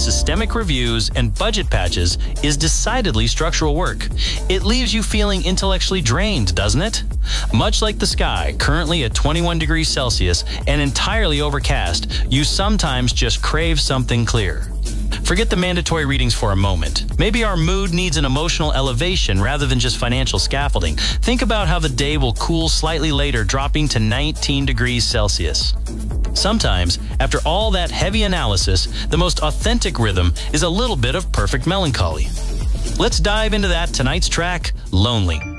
systemic reviews and budget patches is decidedly structural work. It leaves you feeling intellectually drained, doesn't it? Much like the sky, currently at 21 degrees Celsius and entirely overcast, you sometimes just crave something clear. Forget the mandatory readings for a moment. Maybe our mood needs an emotional elevation rather than just financial scaffolding. Think about how the day will cool slightly later, dropping to 19 degrees Celsius. Sometimes, after all that heavy analysis, the most authentic rhythm is a little bit of perfect melancholy. Let's dive into that tonight's track, Lonely.